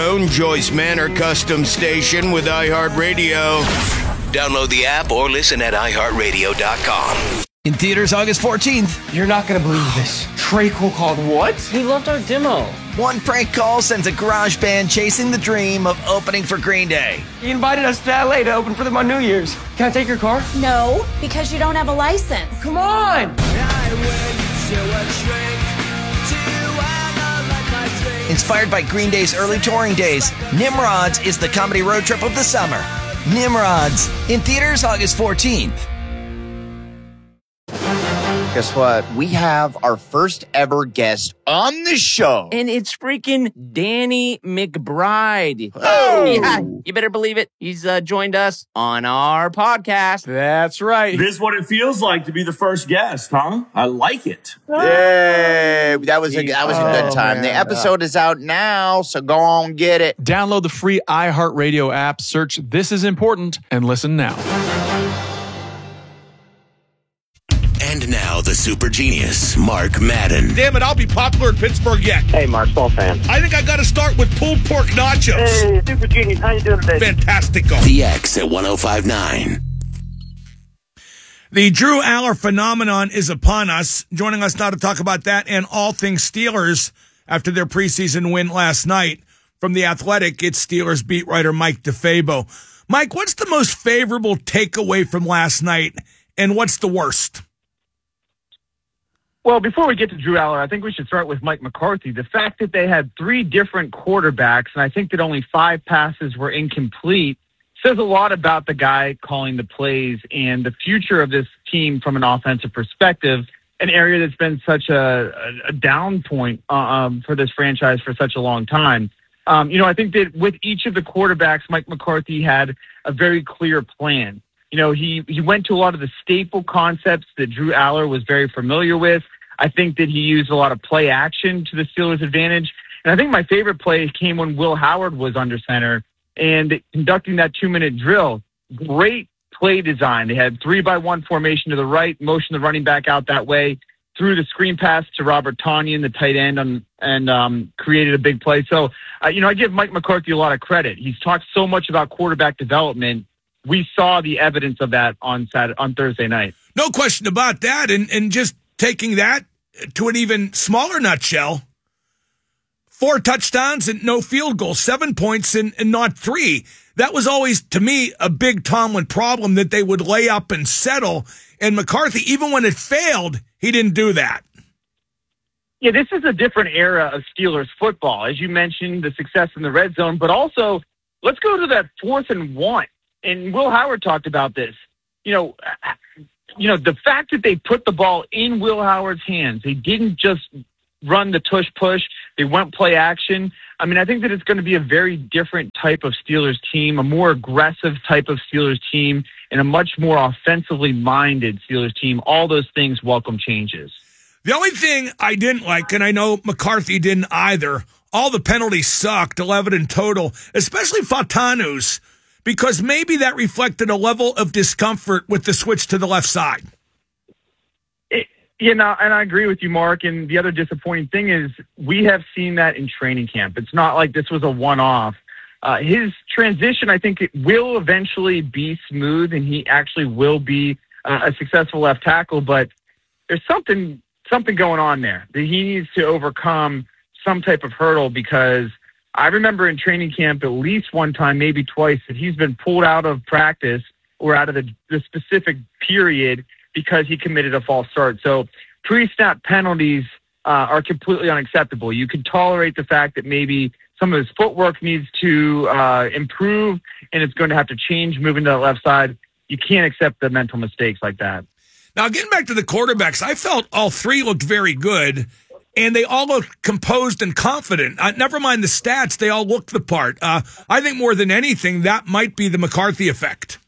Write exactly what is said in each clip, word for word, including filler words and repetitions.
own Joyce Manor custom station with iHeartRadio. Download the app or listen at i heart radio dot com. In theaters August fourteenth. You're not going to believe this. Trey Cole called what? He loved our demo. One prank call sends a garage band chasing the dream of opening for Green Day. He invited us to L A to open for them on New Year's. Can I take your car? No, because you don't have a license. Come on! Inspired by Green Day's early touring days, Nimrods is the comedy road trip of the summer. Nimrods, in theaters August fourteenth. Guess what? We have our first ever guest on the show. And it's freaking Danny McBride. Oh! Yeah, you better believe it. He's uh, joined us on our podcast. That's right. This is what it feels like to be the first guest, huh? I like it. Yay! That was a, that was a good Oh, time. man. The episode is out now, so go on get it. Download the free iHeartRadio app, search This Is Important, and listen now. And now the super genius, Mark Madden. Damn it, I'll be popular in Pittsburgh yet. Hey, Mark, ball fan. I think I got to start with pulled pork nachos. Hey, super genius. How you doing today? Fantastico. The X at one oh five point nine. The Drew Aller phenomenon is upon us. Joining us now to talk about that and all things Steelers after their preseason win last night. From The Athletic, it's Steelers beat writer Mike DeFabo. Mike, what's the most favorable takeaway from last night, and what's the worst? Well, before we get to Drew Aller, I think we should start with Mike McCarthy. The fact that they had three different quarterbacks, and I think that only five passes were incomplete, says a lot about the guy calling the plays and the future of this team from an offensive perspective, an area that's been such a, a, a down point uh, um, for this franchise for such a long time. Um, you know, I think that with each of the quarterbacks, Mike McCarthy had a very clear plan. You know, he, he went to a lot of the staple concepts that Drew Aller was very familiar with. I think that he used a lot of play action to the Steelers' advantage. And I think my favorite play came when Will Howard was under center and conducting that two-minute drill. Great play design. They had three by one formation to the right, motion the running back out that way, threw the screen pass to Robert Tonyan, the tight end, on, and um, created a big play. So, uh, you know, I give Mike McCarthy a lot of credit. He's talked so much about quarterback development. We saw the evidence of that on Saturday, on Thursday night. No question about that. And, and just taking that to an even smaller nutshell, four touchdowns and no field goals, seven points and, and not three. That was always, to me, a big Tomlin problem, that they would lay up and settle. And McCarthy, even when it failed, he didn't do that. Yeah, this is a different era of Steelers football. As you mentioned, the success in the red zone, but also let's go to that fourth and one. And Will Howard talked about this. You know, you know, the fact that they put the ball in Will Howard's hands, they didn't just run the tush push, they went play action. I mean, I think that it's going to be a very different type of Steelers team, a more aggressive type of Steelers team, and a much more offensively minded Steelers team. All those things welcome changes. The only thing I didn't like, and I know McCarthy didn't either, all the penalties sucked, eleven in total, especially Fatanu's, because maybe that reflected a level of discomfort with the switch to the left side. It, you know, and I agree with you, Mark. And the other disappointing thing is we have seen that in training camp. It's not like this was a one-off. Uh, his transition, I think, it will eventually be smooth, and he actually will be uh, a successful left tackle. But there's something something going on there that he needs to overcome, some type of hurdle, because I remember in training camp at least one time, maybe twice, that he's been pulled out of practice or out of the, the specific period because he committed a false start. So pre-snap penalties uh, are completely unacceptable. You can tolerate the fact that maybe some of his footwork needs to uh, improve and it's going to have to change moving to the left side. You can't accept the mental mistakes like that. Now, getting back to the quarterbacks, I felt all three looked very good. And they all look composed and confident. Uh, never mind the stats, they all look the part. Uh, I think more than anything, that might be the McCarthy effect.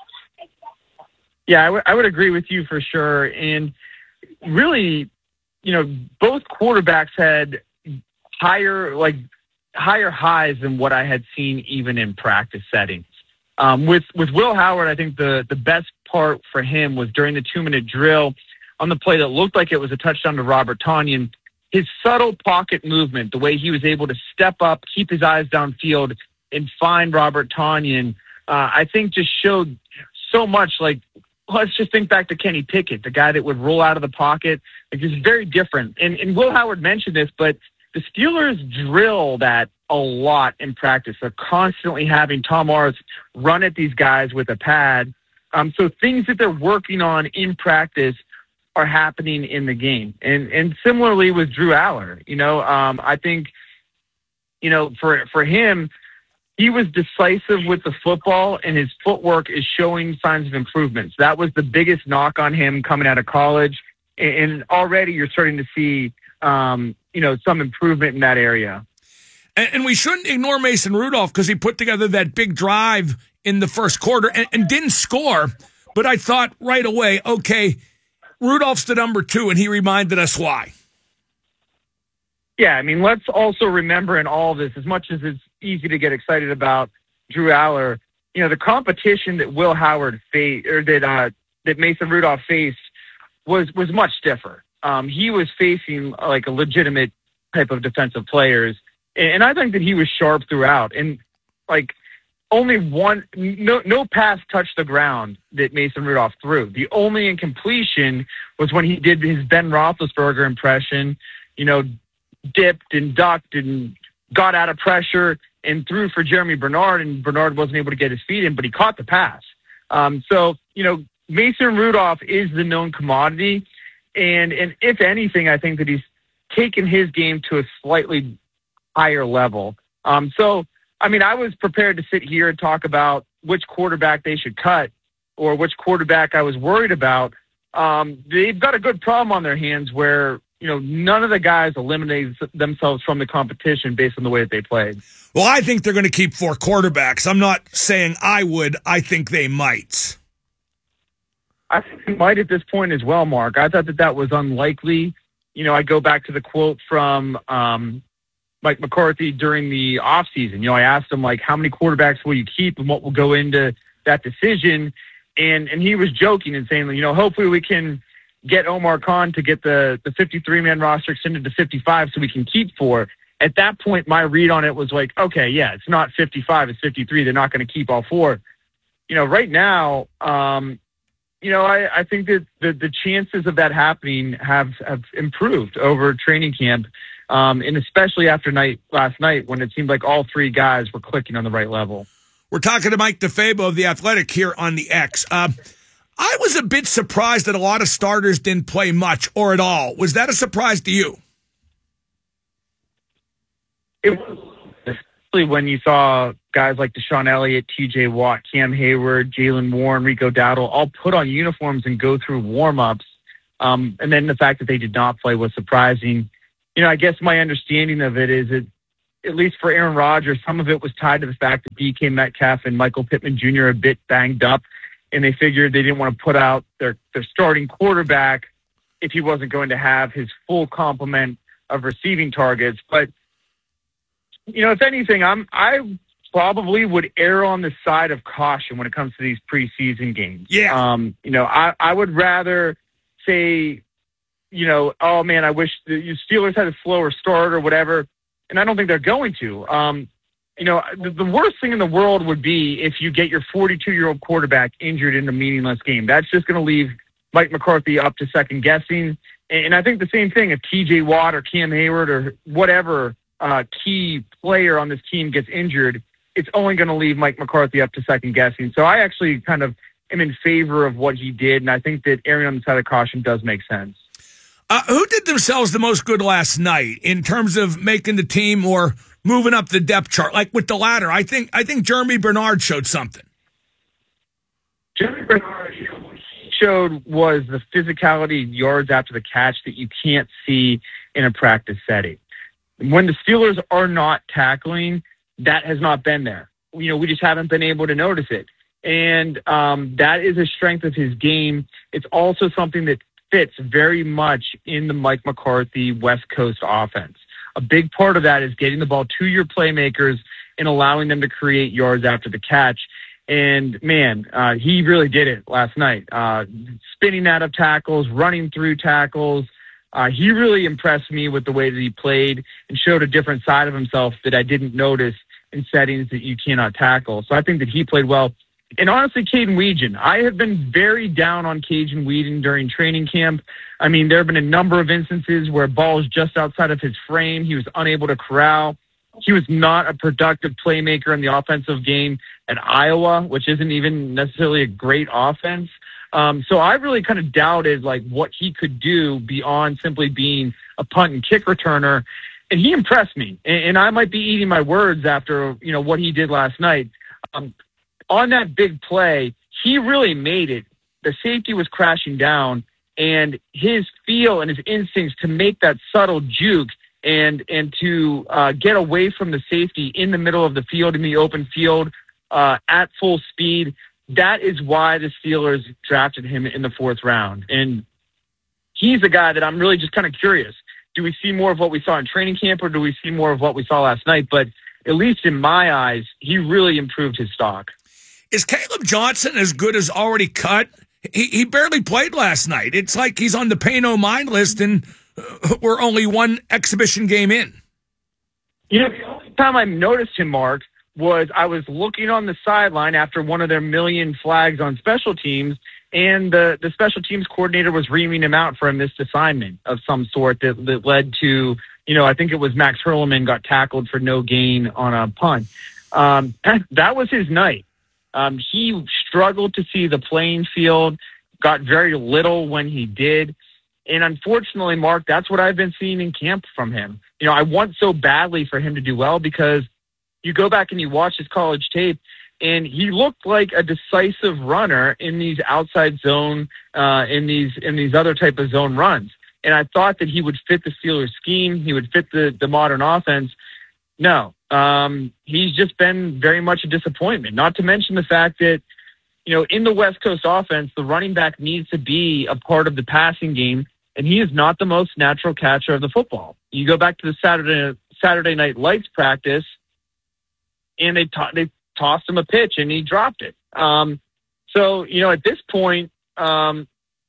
Yeah, I, w- I would agree with you for sure. And really, you know, both quarterbacks had higher, like, higher highs than what I had seen even in practice settings. Um, with, with Will Howard, I think the, the best part for him was during the two-minute drill on the play that looked like it was a touchdown to Robert Tonyan. his subtle pocket movement, the way he was able to step up, keep his eyes downfield, and find Robert Tonyan, uh, I think just showed so much. Like, let's just think back to Kenny Pickett, the guy that would roll out of the pocket. Like, it's very different. And, and Will Howard mentioned this, but the Steelers drill that a lot in practice. They're constantly having Tom Arth run at these guys with a pad. Um, so things that they're working on in practice are happening in the game. And and similarly with Drew Aller, you know, um, I think, you know, for for him, he was decisive with the football, and his footwork is showing signs of improvements. That was the biggest knock on him coming out of college. And already you're starting to see, um, you know, some improvement in that area. And, and we shouldn't ignore Mason Rudolph because he put together that big drive in the first quarter and, and didn't score. But I thought right away, okay, Rudolph's the number two, and he reminded us why. Yeah, I mean, let's also remember in all of this, as much as it's easy to get excited about Drew Aller, you know, the competition that Will Howard faced, or that uh, that Mason Rudolph faced, was was much stiffer. Um, he was facing like a legitimate type of defensive players, and, and I think that he was sharp throughout. And like, only one, no, no pass touched the ground that Mason Rudolph threw. The only incompletion was when he did his Ben Roethlisberger impression, you know, dipped and ducked and got out of pressure and threw for Jeremy Bernard, and Bernard wasn't able to get his feet in, but he caught the pass. Um, so, you know, Mason Rudolph is the known commodity. And, and if anything, I think that he's taken his game to a slightly higher level. Um, so, I mean, I was prepared to sit here and talk about which quarterback they should cut or which quarterback I was worried about. Um, they've got a good problem on their hands where, you know, none of the guys eliminated themselves from the competition based on the way that they played. Well, I think they're going to keep four quarterbacks. I'm not saying I would. I think they might. I think they might at this point as well, Mark. I thought that that was unlikely. You know, I go back to the quote from um, Mike McCarthy during the offseason. You know, I asked him, like, how many quarterbacks will you keep and what will go into that decision? And and he was joking and saying, you know, hopefully we can get Omar Khan to get the, the fifty-three man roster extended to fifty-five so we can keep four. At that point, my read on it was like, okay, yeah, it's not fifty-five, it's fifty-three. They're not going to keep all four. You know, right now, um, you know, I, I think that the, the chances of that happening have, have improved over training camp, um, and especially after night last night when it seemed like all three guys were clicking on the right level. We're talking to Mike DeFabo of The Athletic here on the X. Uh, I was a bit surprised that a lot of starters didn't play much or at all. Was that a surprise to you? It was, especially when you saw guys like Deshaun Elliott, T J Watt, Cam Hayward, Jalen Warren, Rico Dowdle all put on uniforms and go through warm-ups. Um, and then the fact that they did not play was surprising. You know, I guess my understanding of it is that, at least for Aaron Rodgers, some of it was tied to the fact that D K Metcalf and Michael Pittman Junior are a bit banged up, and they figured they didn't want to put out their, their starting quarterback if he wasn't going to have his full complement of receiving targets. But, you know, if anything, I'm, I probably would err on the side of caution when it comes to these preseason games. Yeah. Um, you know, I, I would rather say, you know, oh, man, I wish the Steelers had a slower start or whatever, and I don't think they're going to. Um, you know, the, the worst thing in the world would be if you get your forty-two-year-old quarterback injured in a meaningless game. That's just going to leave Mike McCarthy up to second guessing. And, and I think the same thing if T J Watt or Cam Hayward or whatever uh, key player on this team gets injured, it's only going to leave Mike McCarthy up to second guessing. So I actually kind of am in favor of what he did, and I think that erring on the side of caution does make sense. Uh, who did themselves the most good last night in terms of making the team or moving up the depth chart? Like with the latter, I think I think Jeremy Bernard showed something. Jeremy Bernard showed was the physicality yards after the catch that you can't see in a practice setting. When the Steelers are not tackling, that has not been there. You know, we just haven't been able to notice it. And um, that is a strength of his game. It's also something that fits very much in the Mike McCarthy West Coast offense. A big part of that is getting the ball to your playmakers and allowing them to create yards after the catch. And, man, uh, he really did it last night. Uh, spinning out of tackles, running through tackles, Uh, he really impressed me with the way that he played and showed a different side of himself that I didn't notice in settings that you cannot tackle. So I think that he played well. And honestly, Caden Weeden, I have been very down on Caden Weeden during training camp. I mean, there have been a number of instances where balls just outside of his frame, he was unable to corral. He was not a productive playmaker in the offensive game at Iowa, which isn't even necessarily a great offense. Um, so I really kind of doubted like what he could do beyond simply being a punt and kick returner. And he impressed me. And, and I might be eating my words after, you know, what he did last night. Um, on that big play, he really made it. The safety was crashing down, and his feel and his instincts to make that subtle juke and and to uh, get away from the safety in the middle of the field, in the open field, uh, at full speed, that is why the Steelers drafted him in the fourth round. And he's a guy that I'm really just kind of curious. Do we see more of what we saw in training camp, or do we see more of what we saw last night? But at least in my eyes, he really improved his stock. Is Caleb Johnson as good as already cut? He, he barely played last night. It's like he's on the pay no mind list, and uh, we're only one exhibition game in. You know, the only time I noticed him, Mark, was I was looking on the sideline after one of their million flags on special teams, and the, the special teams coordinator was reaming him out for a missed assignment of some sort that, that led to, you know, I think it was Max Hurlman got tackled for no gain on a punt. Um, that, that was his night. Um, he struggled to see the playing field, got very little when he did. And unfortunately, Mark, that's what I've been seeing in camp from him. You know, I want so badly for him to do well, because you go back and you watch his college tape, and he looked like a decisive runner in these outside zone, uh, in these in these other type of zone runs. And I thought that he would fit the Steelers scheme. He would fit the, the modern offense. No, um, he's just been very much a disappointment, not to mention the fact that, you know, in the West Coast offense, the running back needs to be a part of the passing game, and he is not the most natural catcher of the football. You go back to the Saturday Saturday Night Lights practice, and they, to- they tossed him a pitch, and he dropped it. Um, so, you know, at this point, um,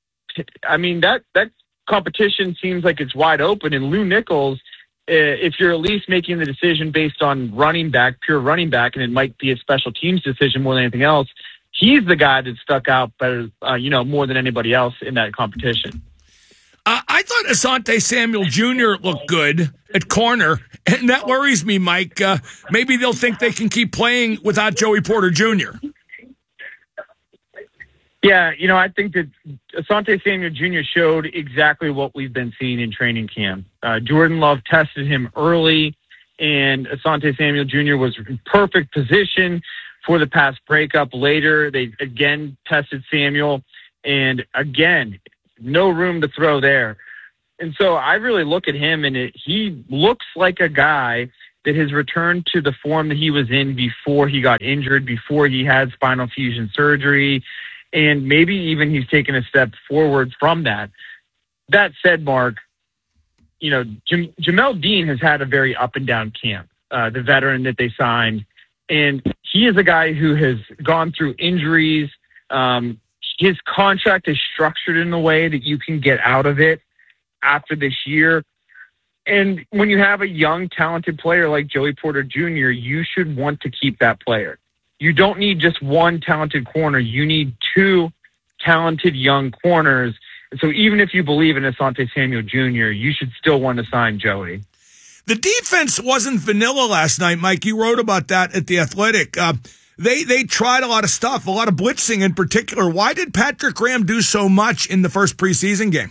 I mean, that, that competition seems like it's wide open, and Lou Nichols, if you're at least making the decision based on running back, pure running back, and it might be a special teams decision more than anything else, he's the guy that stuck out better, uh, you know, more than anybody else in that competition. Uh, I thought Asante Samuel Junior looked good at corner, and that worries me, Mike. Uh, maybe they'll think they can keep playing without Joey Porter Junior Yeah, you know, I think that Asante Samuel Junior showed exactly what we've been seeing in training camp. Uh, Jordan Love tested him early, and Asante Samuel Junior was in perfect position for the pass breakup later. They again tested Samuel, and again, no room to throw there. And so I really look at him, and it, he looks like a guy that has returned to the form that he was in before he got injured, before he had spinal fusion surgery. And maybe even he's taken a step forward from that. That said, Mark, you know, Jam- Jamel Dean has had a very up and down camp, uh, the veteran that they signed. And he is a guy who has gone through injuries. Um, his contract is structured in a way that you can get out of it after this year. And when you have a young, talented player like Joey Porter Junior, you should want to keep that player. You don't need just one talented corner. You need two talented young corners. And so even if you believe in Asante Samuel Junior, you should still want to sign Joey. The defense wasn't vanilla last night, Mike. You wrote about that at The Athletic. Uh, they they tried a lot of stuff, a lot of blitzing in particular. Why did Patrick Graham do so much in the first preseason game?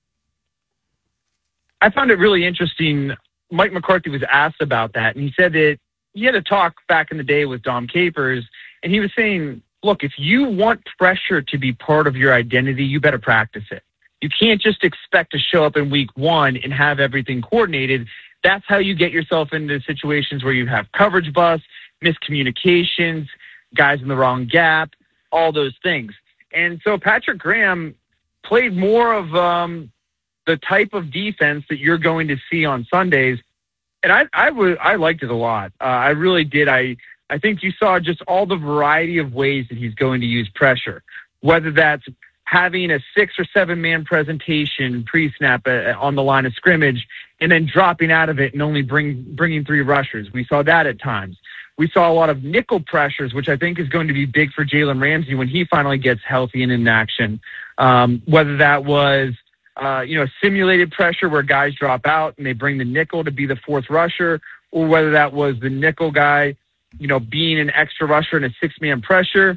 I found it really interesting. Mike McCarthy was asked about that, and he said that he had a talk back in the day with Dom Capers, and he was saying, look, if you want pressure to be part of your identity, you better practice it. You can't just expect to show up in week one and have everything coordinated. That's how you get yourself into situations where you have coverage busts, miscommunications, guys in the wrong gap, all those things. And so Patrick Graham played more of um, the type of defense that you're going to see on Sundays. And I, I would, I liked it a lot. Uh, I really did. I, I think you saw just all the variety of ways that he's going to use pressure, whether that's having a six or seven man presentation pre-snap uh, on the line of scrimmage and then dropping out of it and only bring, bringing three rushers. We saw that at times. We saw a lot of nickel pressures, which I think is going to be big for Jalen Ramsey when he finally gets healthy and in action. Um, whether that was, uh, you know, simulated pressure where guys drop out and they bring the nickel to be the fourth rusher, or whether that was the nickel guy, you know, being an extra rusher in a six-man pressure.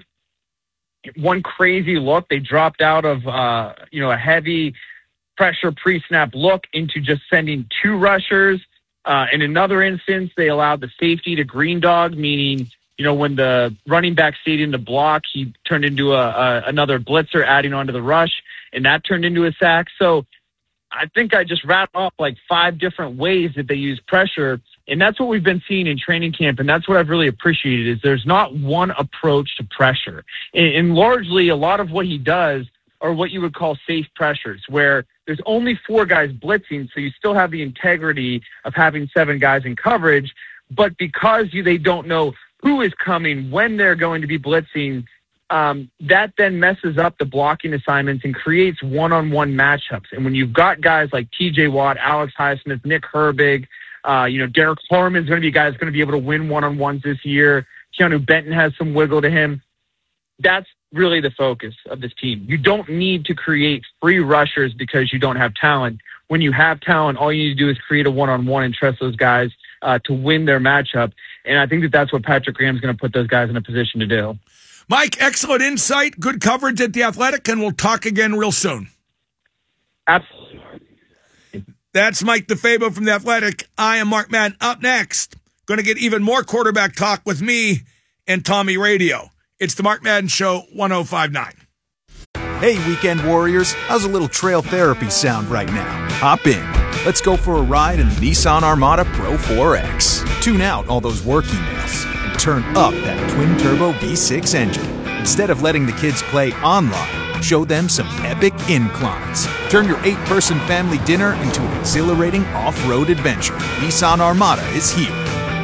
One crazy look, they dropped out of, uh, you know, a heavy pressure pre-snap look into just sending two rushers. Uh, in another instance, they allowed the safety to green dog, meaning, you know, when the running back stayed in the block, he turned into a, a another blitzer adding onto the rush, and that turned into a sack. So I think I just rattled off like five different ways that they use pressure, and that's what we've been seeing in training camp, and that's what I've really appreciated is there's not one approach to pressure. And, and largely a lot of what he does are what you would call safe pressures, where there's only four guys blitzing, so you still have the integrity of having seven guys in coverage, but because you, they don't know who is coming, when they're going to be blitzing, um, that then messes up the blocking assignments and creates one-on-one matchups. And when you've got guys like T J Watt, Alex Highsmith, Nick Herbig, uh, you know, Derek Harmon's going to be a guy that's going to be able to win one-on-ones this year. Keanu Benton has some wiggle to him. That's really the focus of this team. You don't need to create free rushers because you don't have talent. When you have talent, all you need to do is create a one-on-one and trust those guys uh, to win their matchup. And I think that that's what Patrick Graham's going to put those guys in a position to do. Mike, excellent insight, good coverage at The Athletic, and we'll talk again real soon. Absolutely. That's Mike DeFabo from The Athletic. I am Mark Madden. Up next, going to get even more quarterback talk with me and Tommy Radio. It's the Mark Madden Show, one oh five point nine. Hey, weekend warriors. How's a little trail therapy sound right now? Hop in. Let's go for a ride in the Nissan Armada Pro four X. Tune out all those work emails and turn up that twin-turbo V six engine. Instead of letting the kids play online, show them some epic inclines. Turn your eight-person family dinner into an exhilarating off-road adventure. Nissan Armada is here.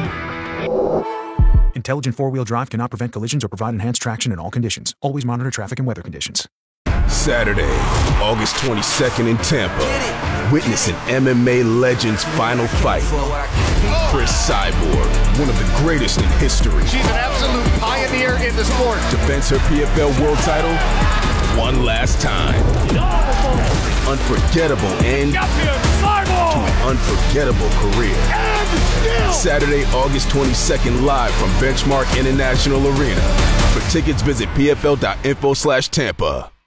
Intelligent four-wheel drive cannot prevent collisions or provide enhanced traction in all conditions. Always monitor traffic and weather conditions. Saturday, August twenty-second in Tampa. Witness an M M A legend's final fight. Chris Cyborg, one of the greatest in history. She's an absolute pioneer in the sport. Defends her P F L world title one last time. Unforgettable end to an unforgettable career. Saturday, August twenty-second, live from Benchmark International Arena. For tickets, visit P F L dot info slash Tampa.